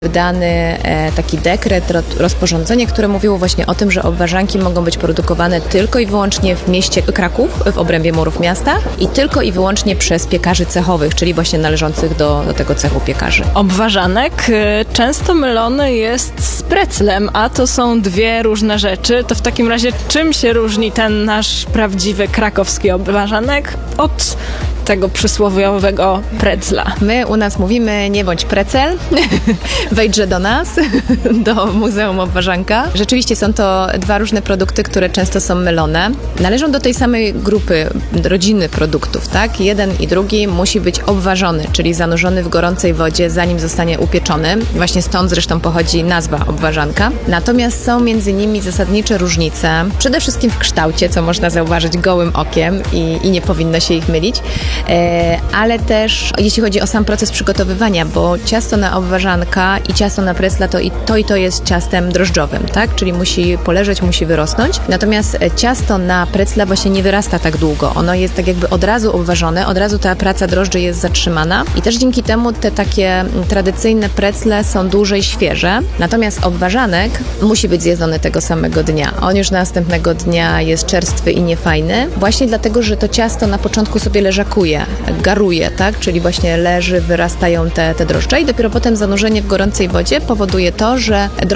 wydany taki dekret, rozporządzenie, które mówiło właśnie o tym, że obwarzanki mogą być produkowane tylko i wyłącznie w mieście Kraków, w obrębie murów miasta i tylko i wyłącznie przez piekarzy cechowych, czyli właśnie należących do tego cechu piekarzy. Obwarzanek często mylony jest z preclem, a to są dwie różne rzeczy. To w takim razie czym się różni ten nasz prawdziwy krakowski obwarzanek od tego przysłowiowego precla? My u nas mówimy nie bądź precel, wejdźże do nas, do Muzeum Obwarzanka. Rzeczywiście są to dwa różne produkty, które często są mylone. Należą do tej samej grupy, rodziny produktów, tak? Jeden i drugi musi być obważony, czyli zanurzony w gorącej wodzie, zanim zostanie upieczony. Właśnie stąd zresztą pochodzi nazwa obwarzanka. Natomiast są między nimi zasadnicze różnice, przede wszystkim w kształcie, co można zauważyć gołym okiem i nie powinno się ich mylić. Ale też jeśli chodzi o sam proces przygotowywania, bo ciasto na obwarzanka i ciasto na precla to jest ciastem drożdżowym, tak? Czyli musi poleżeć, musi wyrosnąć. Natomiast ciasto na precla właśnie nie wyrasta tak długo. Ono jest tak jakby od razu obważone, od razu ta praca drożdży jest zatrzymana i też dzięki temu te takie tradycyjne precle są dłużej świeże. Natomiast obwarzanek musi być zjedzony tego samego dnia. On już następnego dnia jest czerstwy i niefajny, właśnie dlatego, że to ciasto na początku sobie leżakuje, garuje, tak? Czyli właśnie leży, wyrastają te drożdże i dopiero potem zanurzenie w gorącej wodzie powoduje to, że